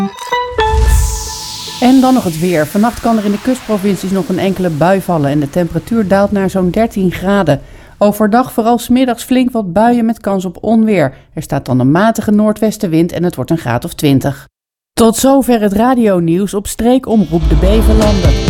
En dan nog het weer. Vannacht kan er in de kustprovincies nog een enkele bui vallen en de temperatuur daalt naar zo'n 13 graden. Overdag vooral 's middags flink wat buien met kans op onweer. Er staat dan een matige noordwestenwind en het wordt een graad of 20. Tot zover het radionieuws op streekomroep de Beverlanden.